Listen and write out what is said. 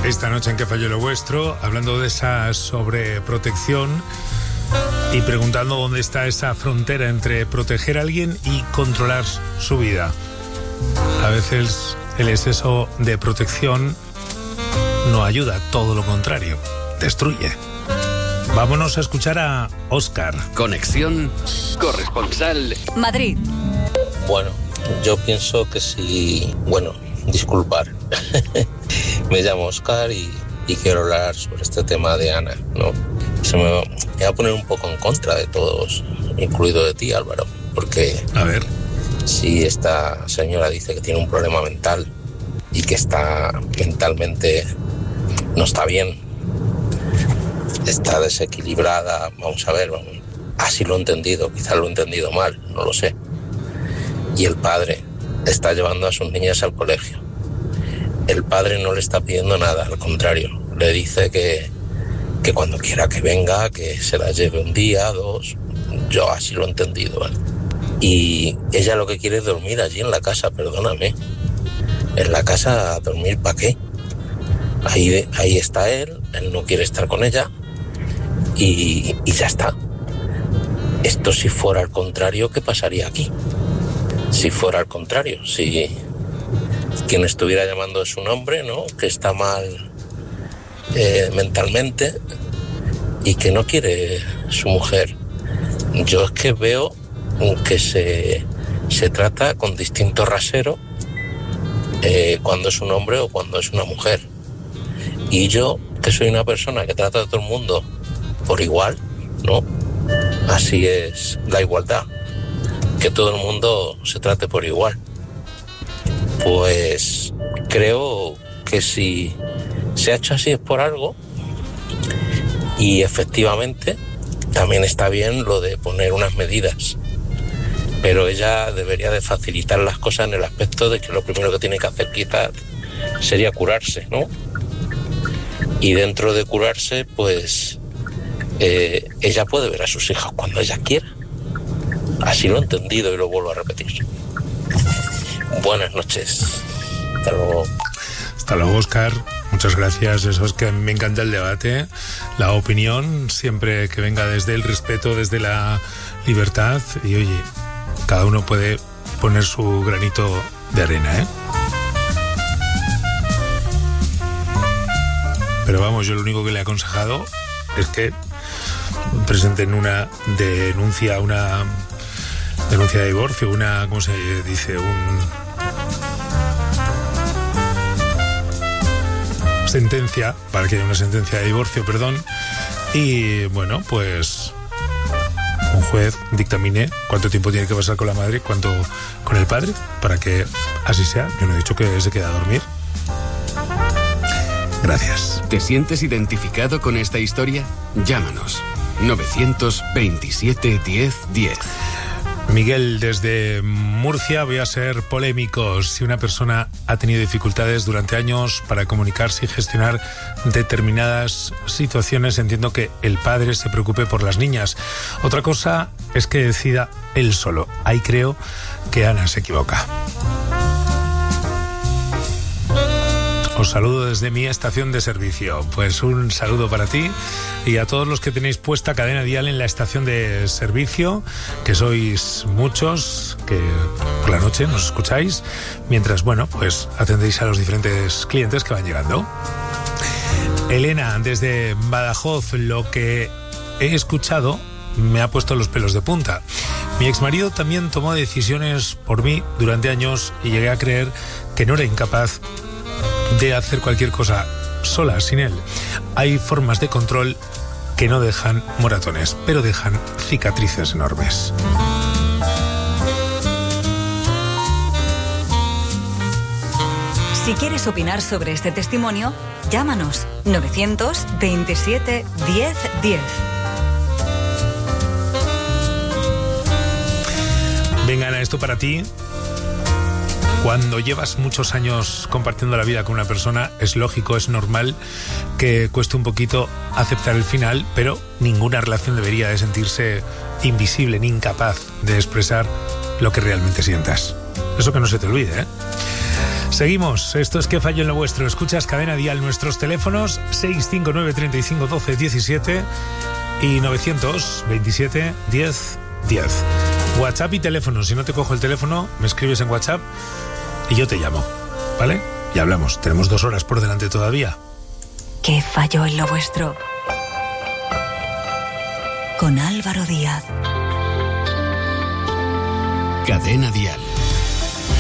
esta noche en Que Falló Lo Vuestro, hablando de esa sobreprotección y preguntando dónde está esa frontera entre proteger a alguien y controlar su vida. A veces el exceso de protección no ayuda, todo lo contrario, destruye. Vámonos a escuchar a Óscar. Conexión corresponsal Madrid. Bueno, yo pienso que sí. Bueno, disculpar. Me llamo Óscar y quiero hablar sobre este tema de Ana, ¿no? Me voy a poner un poco en contra de todos, incluido de ti, Álvaro, porque a ver, si esta señora dice que tiene un problema mental y que está mentalmente no está bien, está desequilibrada, vamos a ver, así lo he entendido, quizás lo he entendido mal, no lo sé. Y el padre está llevando a sus niñas al colegio. El padre no le está pidiendo nada, al contrario, le dice que cuando quiera que venga, que se la lleve un día, 2, yo así lo he entendido, ¿vale? Y ella lo que quiere es dormir allí en la casa, perdóname. En la casa, ¿dormir para qué? Ahí está él no quiere estar con ella y ya está. Esto si fuera al contrario, ¿qué pasaría aquí? Si fuera al contrario, si quien estuviera llamando es un hombre, ¿no?, que está mal mentalmente y que no quiere su mujer. Yo es que veo que se trata con distinto rasero cuando es un hombre o cuando es una mujer. Y yo, que soy una persona que trata a todo el mundo por igual, ¿no? Así es la igualdad, que todo el mundo se trate por igual. Pues creo que si se ha hecho así es por algo, y efectivamente también está bien lo de poner unas medidas, pero ella debería de facilitar las cosas en el aspecto de que lo primero que tiene que hacer quizás sería curarse, ¿no? Y dentro de curarse, pues ella puede ver a sus hijos cuando ella quiera. Así lo he entendido y lo vuelvo a repetir. Buenas noches. Hasta luego. Hasta luego, Óscar. Muchas gracias. Eso es que me encanta el debate, la opinión, siempre que venga desde el respeto, desde la libertad. Y oye, cada uno puede poner su granito de arena, ¿eh? Pero vamos, yo lo único que le he aconsejado es que presenten una denuncia de divorcio, ¿cómo se dice? Sentencia, para que haya una sentencia de divorcio, perdón. Y bueno, pues un juez dictamine cuánto tiempo tiene que pasar con la madre, cuánto con el padre, para que así sea. Yo no he dicho que se quede a dormir. Gracias. ¿Te sientes identificado con esta historia? Llámanos. 927 10 10. Miguel, desde Murcia, voy a ser polémico. Si una persona ha tenido dificultades durante años para comunicarse y gestionar determinadas situaciones, entiendo que el padre se preocupe por las niñas. Otra cosa es que decida él solo. Ahí creo que Ana se equivoca. Os saludo desde mi estación de servicio. Pues un saludo para ti y a todos los que tenéis puesta Cadena Dial en la estación de servicio, que sois muchos, que por la noche nos escucháis, mientras, bueno, pues atendéis a los diferentes clientes que van llegando. Elena, desde Badajoz, lo que he escuchado me ha puesto los pelos de punta. Mi exmarido también tomó decisiones por mí durante años y llegué a creer que no era incapaz de hacer cualquier cosa sola, sin él. Hay formas de control que no dejan moratones, pero dejan cicatrices enormes. Si quieres opinar sobre este testimonio, llámanos 927 10 10. Venga, Ana, esto para ti. Cuando llevas muchos años compartiendo la vida con una persona, es lógico, es normal que cueste un poquito aceptar el final, pero ninguna relación debería de sentirse invisible ni incapaz de expresar lo que realmente sientas. Eso que no se te olvide, ¿eh? Seguimos, esto es Que fallo en lo vuestro. Escuchas Cadena Dial, nuestros teléfonos 659 35 12 17 y 927 10 10. WhatsApp y teléfono. Si no te cojo el teléfono, me escribes en WhatsApp y yo te llamo, ¿vale? Y hablamos. Tenemos 2 horas por delante todavía. Que fallo en lo vuestro. Con Álvaro Díaz. Cadena Dial.